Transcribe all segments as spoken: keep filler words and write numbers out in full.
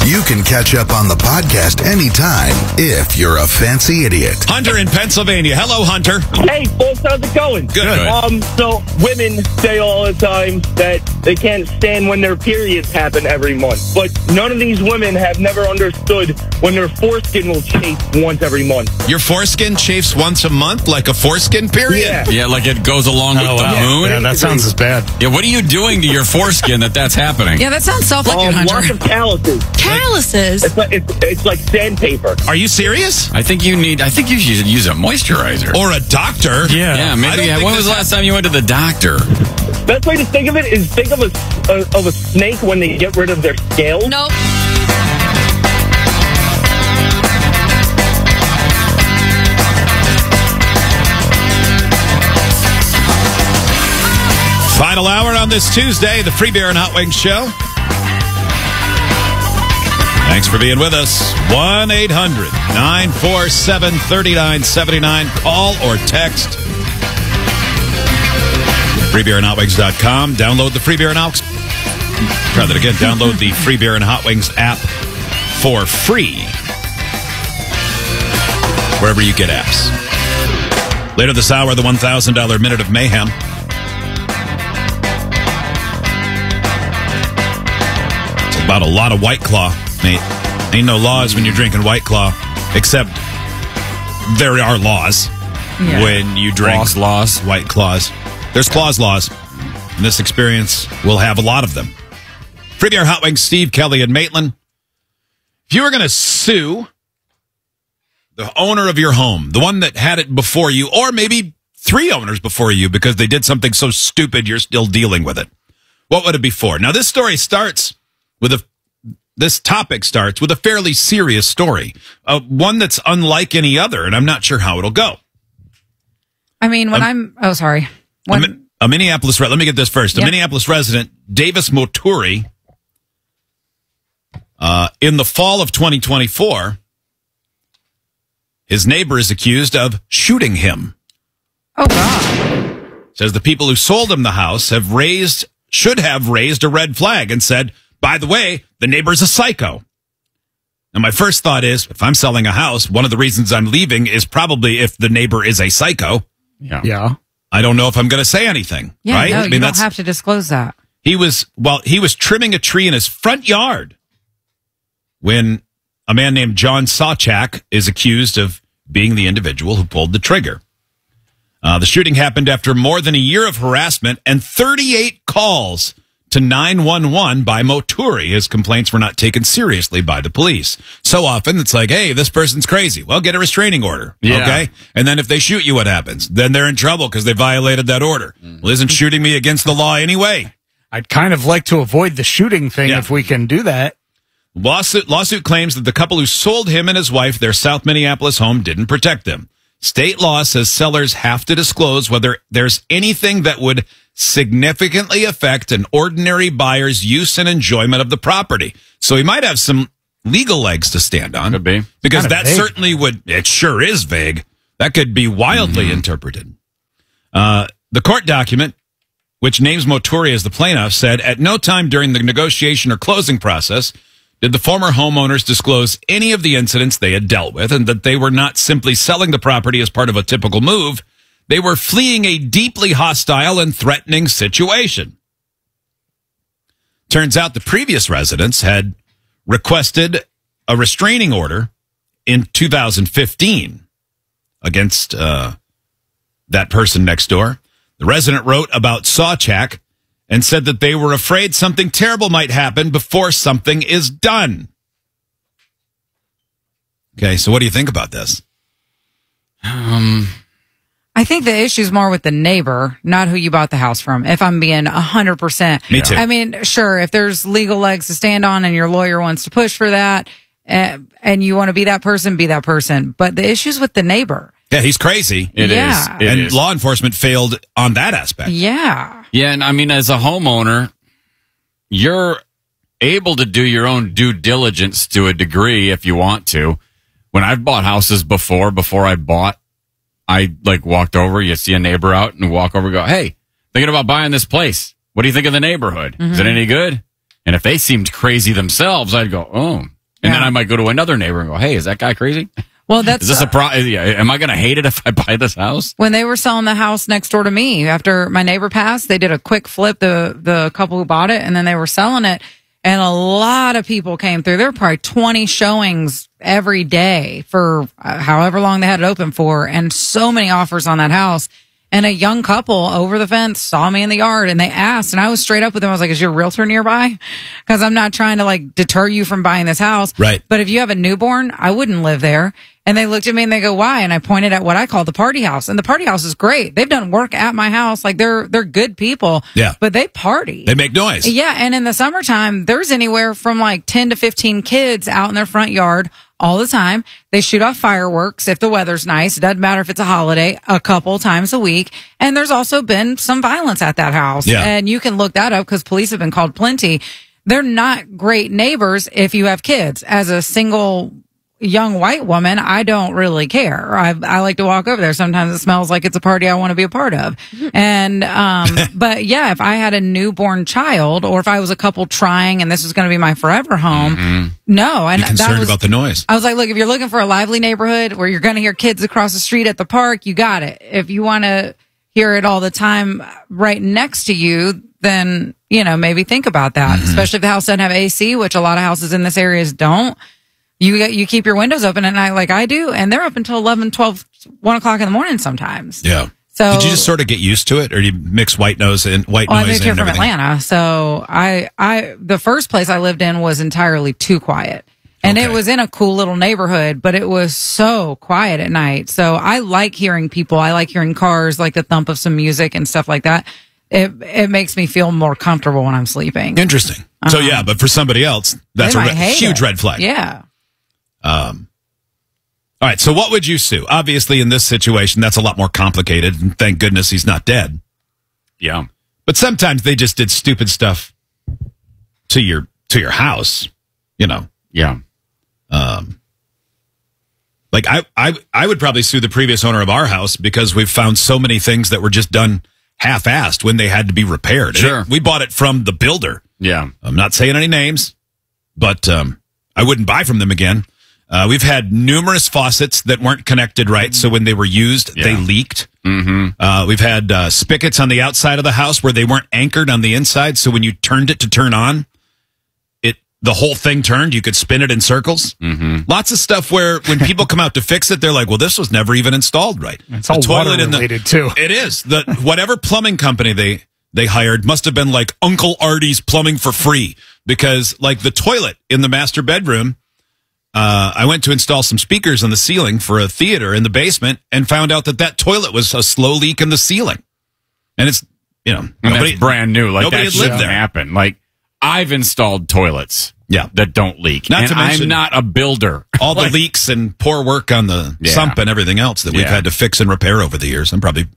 You can catch up on the podcast anytime if you're a fancy idiot. Hunter in Pennsylvania. Hello, Hunter. Hey, folks, how's it going? Good. Um, so women say all the time that they can't stand when their periods happen every month. But none of these women have never understood when their foreskin will chafe once every month. Your foreskin chafes once a month, like a foreskin period? Yeah. Yeah, like it goes along with Oh, the wow. moon. Yeah, that sounds as bad. Yeah, what are you doing to your foreskin that that's happening? Yeah, that sounds self-like Um, you, lots Hunter. of calluses. Calluses. It's like, it's, it's like sandpaper. Are you serious? I think you need. I think you should use a moisturizer. Or a doctor? Yeah. yeah, I maybe. don't Yeah, think when this was the last time you went to the doctor? Best way to think of it is think of a, a of a snake when they get rid of their scales. Nope. Final hour on this Tuesday, the Free Beer and Hot Wings Show. Thanks for being with us. one eight hundred nine four seven three nine seven nine. Call or text. free beer and hot wings dot com. Download the Free Beer and Hot Wings. Try that again. Download the Free Beer and Hot Wings app for free. Wherever you get apps. Later this hour, the one thousand dollars Minute of Mayhem. It's about a lot of White Claw, mate. Ain't no laws when you're drinking White Claw, except there are laws Yeah. when you drink Lost laws. White Claws. There's claws laws. And this experience will have a lot of them. Free Beer Hot Wings, Steve, Kelly, and Maitland. If you were going to sue the owner of your home, the one that had it before you, or maybe three owners before you because they did something so stupid you're still dealing with it, what would it be for? Now, this story starts with a, this topic starts with a fairly serious story, uh, one that's unlike any other, and I'm not sure how it'll go. I mean, when I'm... Oh, sorry. When, A, Mi- a Minneapolis, re- let me get this first. A Yep. Minneapolis resident, Davis Moturi, uh, in the fall of twenty twenty-four, his neighbor is accused of shooting him. oh, God. Says the people who sold him the house have raised, should have raised a red flag and said, by the way, the neighbor's a psycho. Now, my first thought is, if I'm selling a house, one of the reasons I'm leaving is probably if the neighbor is a psycho. Yeah. Yeah. I don't know if I'm going to say anything, Yeah, right? no, I you mean, don't have to disclose that. He was, well, he was trimming a tree in his front yard when a man named John Sawchak is accused of being the individual who pulled the trigger. Uh, the shooting happened after more than a year of harassment and thirty-eight calls to nine one one by Moturi. His complaints were not taken seriously by the police. So often it's like, hey, this person's crazy. Well, get a restraining order. Yeah. Okay. And then if they shoot you, what happens? Then they're in trouble because they violated that order. Well, isn't shooting me against the law anyway? I'd kind of like to avoid the shooting thing Yeah. if we can do that. Lawsuit, lawsuit claims that the couple who sold him and his wife their South Minneapolis home didn't protect them. State law says sellers have to disclose whether there's anything that would significantly affect an ordinary buyer's use and enjoyment of the property. So he might have some legal legs to stand on. Could be. Because Kinda that vague. certainly would, it sure is vague. That could be wildly Mm-hmm. interpreted. Uh, the court document, which names Moturi as the plaintiff, said at no time during the negotiation or closing process did the former homeowners disclose any of the incidents they had dealt with, and that they were not simply selling the property as part of a typical move. They were fleeing a deeply hostile and threatening situation. Turns out the previous residents had requested a restraining order in two thousand fifteen against uh, that person next door. The resident wrote about Sawchak and said that they were afraid something terrible might happen before something is done. Okay, so what do you think about this? Um, I think the issue's more with the neighbor, not who you bought the house from, if I'm being one hundred percent. Me too. I mean, sure, if there's legal legs to stand on and your lawyer wants to push for that, uh, and you want to be that person, be that person. But the issue's with the neighbor. Yeah, he's crazy. it is. Yeah. It and is. law enforcement failed on that aspect. Yeah. Yeah, and I mean, as a homeowner, you're able to do your own due diligence to a degree if you want to. When I've bought houses before, before I bought, I like walked over, you see a neighbor out and walk over and go, hey, thinking about buying this place. What do you think of the neighborhood? Mm-hmm. Is it any good? And if they seemed crazy themselves, I'd go, oh, And then Yeah. I might go to another neighbor and go, hey, is that guy crazy? Well, that's Is this a pro? Am I going to hate it if I buy this house? when they were selling the house next door to me after my neighbor passed. They did a quick flip, the the couple who bought it, and then they were selling it. And a lot of people came through. There were probably twenty showings every day for uh, however long they had it open for, and so many offers on that house. And a young couple over the fence saw me in the yard and they asked, and I was straight up with them. I was like, is your realtor nearby? Because I'm not trying to like deter you from buying this house. Right. But if you have a newborn, I wouldn't live there. And they looked at me and they go, why? And I pointed at what I call the party house. And the party house is great. They've done work at my house. Like they're, they're good people. Yeah. But they party. They make noise. Yeah. And in the summertime, there's anywhere from like ten to fifteen kids out in their front yard all the time. They shoot off fireworks if the weather's nice. It doesn't matter if it's a holiday, a couple times a week. And there's also been some violence at that house. Yeah. And you can look that up because police have been called plenty. They're not great neighbors if you have kids. As a single young white woman, I don't really care. I, I like to walk over there. Sometimes it smells like it's a party I want to be a part of. And, um, but yeah, if I had a newborn child or if I was a couple trying and this was going to be my forever home, Mm-hmm. no. And Be concerned that was, about the noise. I was like, look, if you're looking for a lively neighborhood where you're going to hear kids across the street at the park, you got it. If you want to hear it all the time right next to you, then, you know, maybe think about that, Mm-hmm. especially if the house doesn't have A C, which a lot of houses in this area don't. You get, you keep your windows open at night like I do, and they're up until eleven, twelve, one o'clock in the morning sometimes. Yeah. So Did you just sort of get used to it, or do you mix white nose and white well, I noise moved here and from everything? Atlanta, so I, I, the first place I lived in was entirely too quiet. And Okay. it was in a cool little neighborhood, but it was so quiet at night. So I like hearing people. I like hearing cars, like the thump of some music and stuff like that. It it makes me feel more comfortable when I'm sleeping. Interesting. So yeah, but for somebody else, that's They a might re- hate huge it. red flag. Yeah. Um, all right. So what would you sue? Obviously, in this situation, that's a lot more complicated. And thank goodness he's not dead. Yeah. But sometimes they just did stupid stuff to your to your house. You know, Yeah. um, like I I I would probably sue the previous owner of our house because we've found so many things that were just done half-assed when they had to be repaired. And Sure. it- we bought it from the builder. Yeah. I'm not saying any names, but um, I wouldn't buy from them again. Uh, we've had numerous faucets that weren't connected right, so when they were used, Yeah. they leaked. Mm-hmm. Uh, we've had uh, spigots on the outside of the house where they weren't anchored on the inside, so when you turned it to turn on, it the whole thing turned. You could spin it in circles. Mm-hmm. Lots of stuff where when people come out to fix it, they're like, "Well, this was never even installed right." It's all water related, too. It is the whatever plumbing company they they hired must have been like Uncle Artie's Plumbing for free, because like the toilet in the master bedroom. Uh, I went to install some speakers on the ceiling for a theater in the basement and found out that that toilet was a slow leak in the ceiling. And it's, you know, And nobody, that's brand new. Like nobody that had lived shouldn't there. happen. Like I've installed toilets Yeah. that don't leak. Not and to mention- I'm not a builder. all the Like, leaks and poor work on the Yeah. sump and everything else that we've Yeah. had to fix and repair over the years. I'm probably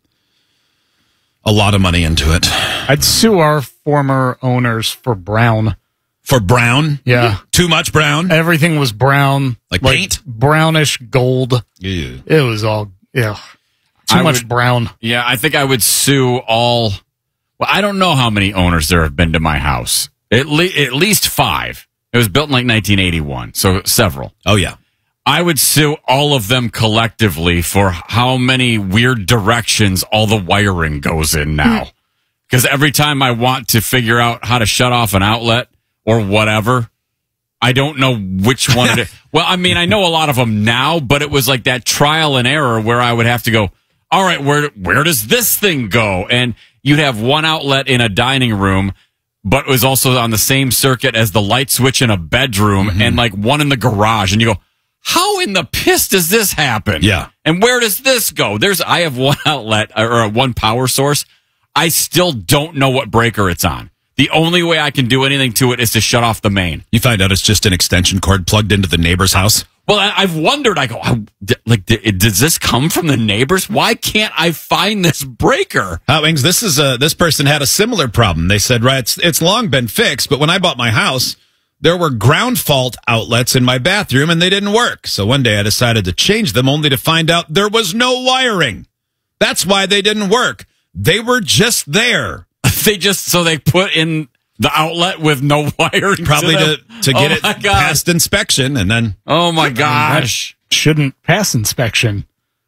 a lot of money into it. I'd sue our former owners for brown. For brown? Yeah. Too much brown? Everything was brown. Like paint? Brownish gold. Yeah. It was all, yeah. Too I much would- brown. Yeah, I think I would sue all. Well, I don't know how many owners there have been to my house. At, le- at least five. It was built in like nineteen eighty-one, so several. Oh, yeah. I would sue all of them collectively for how many weird directions all the wiring goes in now. Because every time I want to figure out how to shut off an outlet or whatever, I don't know which one it is. Well, I mean, I know a lot of them now, but it was like that trial and error where I would have to go, all right, where where does this thing go? And you'd have one outlet in a dining room, but it was also on the same circuit as the light switch in a bedroom, and like one in the garage. And you go, how in the piss does this happen? Yeah. And where does this go? There's, I have one outlet or one power source. I still don't know what breaker it's on. The only way I can do anything to it is to shut off the main. You find out it's just an extension cord plugged into the neighbor's house. Well, I, I've wondered. I go, I, like, d- does this come from the neighbors? Why can't I find this breaker? Hot Wings, this is a, this person had a similar problem. They said, right, it's, it's long been fixed, but when I bought my house, there were ground fault outlets in my bathroom and they didn't work. So one day I decided to change them only to find out there was no wiring. That's why they didn't work. They were just there. They just, so they put in the outlet with no wiring. Probably to, to, to get oh it my God. past inspection, and then Oh my gosh. Shouldn't pass inspection.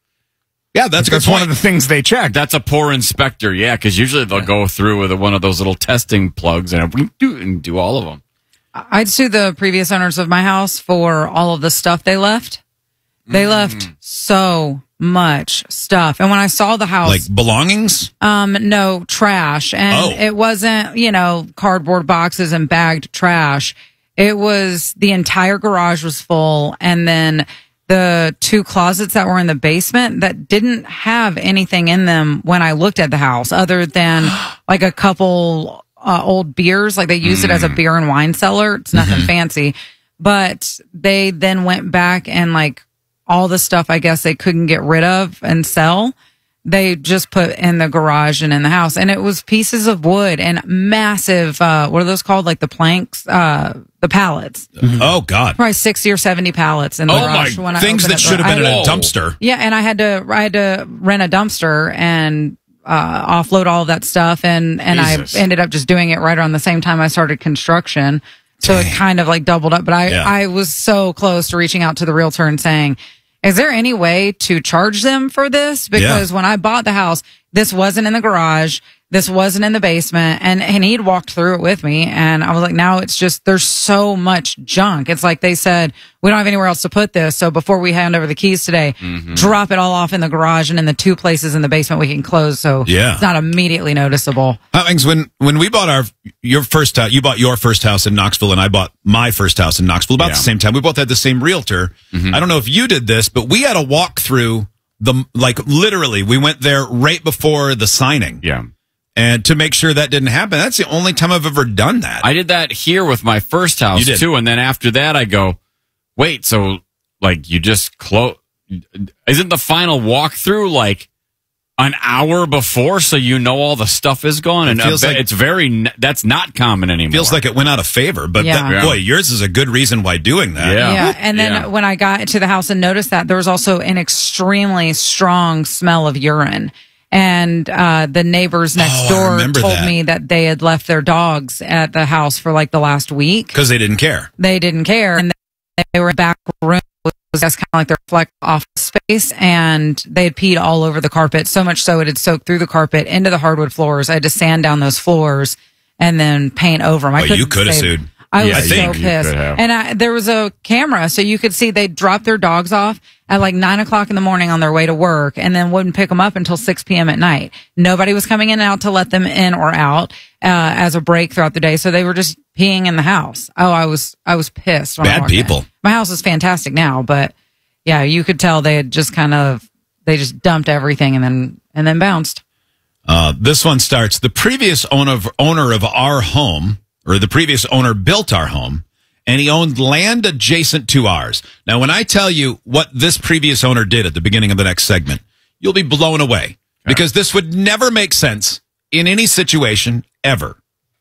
yeah, that's a good That's one point. of the things they check. That's a poor inspector, yeah, because usually they'll go through with one of those little testing plugs and do and do all of them. I'd sue the previous owners of my house for all of the stuff they left. They left so much stuff. And when I saw the house, Like belongings. um, no trash. And Oh. it wasn't, you know, cardboard boxes and bagged trash. It was the entire garage was full. And then the two closets that were in the basement that didn't have anything in them when I looked at the house other than like a couple uh, old beers. Like they used it as a beer and wine cellar. It's nothing fancy. But they then went back and like all the stuff I guess they couldn't get rid of and sell, they just put in the garage and in the house. And it was pieces of wood and massive, uh, what are those called? Like the planks, uh, the pallets. Oh God. Probably sixty or seventy pallets in the Oh garage. my! when I Things opened that it. should have been I- in a Whoa. dumpster. Yeah, and I had to I had to rent a dumpster and uh, offload all of that stuff, and and Jesus. I ended up just doing it right around the same time I started construction. So it kind of like doubled up. But I Yeah. I was so close to reaching out to the realtor and saying, is there any way to charge them for this? Because when I bought the house, this wasn't in the garage. This wasn't in the basement. And, and he'd walked through it with me. And I was like, now it's just, there's so much junk. It's like they said, we don't have anywhere else to put this. So before we hand over the keys today, drop it all off in the garage and in the two places in the basement we can close. So Yeah. it's not immediately noticeable. Hummings, when when we bought our your first house, you bought your first house in Knoxville, and I bought my first house in Knoxville about Yeah. the same time. We both had the same realtor. I don't know if you did this, but we had a walk through the like literally. We went there right before the signing, Yeah. and to make sure that didn't happen. That's the only time I've ever done that. I did that here with my first house You did. too, and then after that, I go, wait, so like you just close? Isn't the final walkthrough like an hour before, so you know all the stuff is gone? And It feels I bet like- it's very n- that's not common anymore. Feels like it went out of favor, but Yeah. that, Yeah. boy, yours is a good reason why doing that. Yeah. Yeah. And then Yeah. when I got to the house and noticed that, there was also an extremely strong smell of urine. And uh, the neighbors next Oh, I door remember told that. me that they had left their dogs at the house for like the last week. Because they didn't care. They didn't care. And they were in the back room. It was just kind of like their flex office space. And they had peed all over the carpet, so much so it had soaked through the carpet into the hardwood floors. I had to sand down those floors and then paint over them. I Oh, couldn't you could have stay- sued. I Yeah, was I so think you pissed. could have. And I, there was a camera, so you could see they dropped their dogs off at like nine o'clock in the morning on their way to work and then wouldn't pick them up until six p.m. at night. Nobody was coming in and out to let them in or out uh, as a break throughout the day. So they were just peeing in the house. Oh, I was, I was pissed. when I Bad walked in. people. My house is fantastic now, but yeah, you could tell they had just kind of, they just dumped everything and then, and then bounced. Uh, this one starts, the previous owner of, owner of our home, or the previous owner built our home, and he owned land adjacent to ours. Now, when I tell you what this previous owner did at the beginning of the next segment, you'll be blown away because this would never make sense in any situation ever.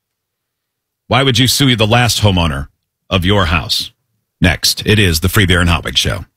Why would you sue the last homeowner of your house? Next, it is the Free Beer and Hot Wings Show.